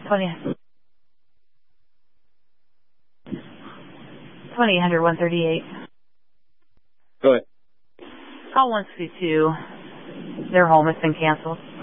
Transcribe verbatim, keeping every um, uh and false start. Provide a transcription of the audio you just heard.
twenty, twenty-eight hundred, one thirty-eight. Go ahead. Call one sixty-two. Their home has been canceled.